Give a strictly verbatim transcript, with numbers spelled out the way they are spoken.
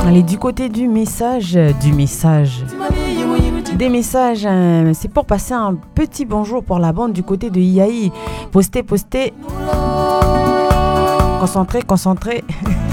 Allez, du côté du message, du message, des messages, hein, c'est pour passer un petit bonjour pour la bande du côté de I A I. Postez, postez. Concentré, concentré.